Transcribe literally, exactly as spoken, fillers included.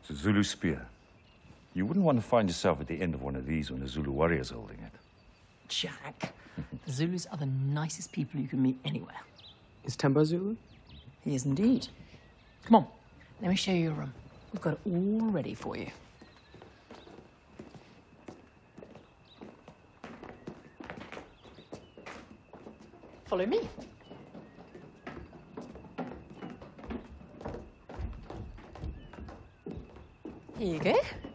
It's a Zulu spear. You wouldn't want to find yourself at the end of one of these when the Zulu warrior's holding it. Jack, the Zulus are the nicest people you can meet anywhere. Is Temba Zulu? He is indeed. Come on, let me show you your room. We've got it all ready for you. Follow me. Here you go.